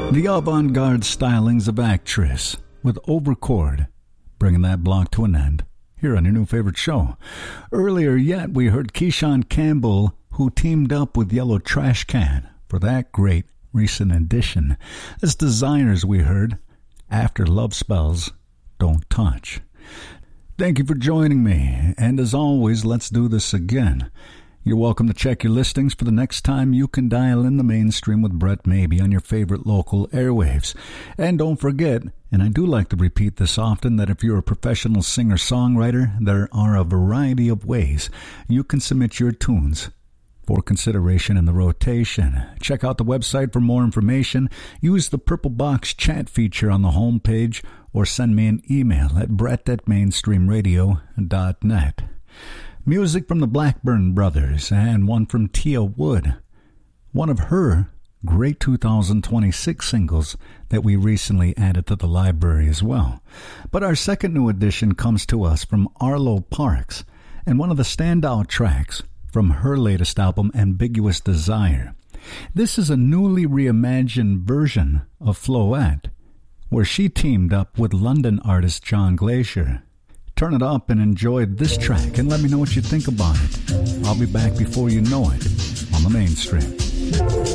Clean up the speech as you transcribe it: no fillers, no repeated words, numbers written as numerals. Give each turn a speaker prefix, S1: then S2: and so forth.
S1: The avant-garde stylings of Actress with Overchord, bringing that block to an end here on your new favorite show. Earlier yet, we heard Keyshawn Campbell, who teamed up with Yellow Trash Can for that great recent edition. As Designers, we heard After Love Spells, Don't Touch. Thank you for joining me, and as always, let's do this again. You're welcome to check your listings for the next time you can dial in the mainstream with Brett Maybe on your favorite local airwaves. And don't forget, and I do like to repeat this often, that if you're a professional singer-songwriter, there are a variety of ways you can submit your tunes for consideration in the rotation. Check out the website for more information. Use the Purple Box chat feature on the homepage or send me an email at brett@mainstreamradio.net. Music from the Blackburn Brothers and one from Tia Wood, one of her great 2026 singles that we recently added to the library as well. But our second new addition comes to us from Arlo Parks and one of the standout tracks from her latest album, Ambiguous Desire. This is a newly reimagined version of Floette, where she teamed up with London artist John Glacier. Turn it up and enjoy this track and let me know what you think about it. I'll be back before you know it on the mainstream.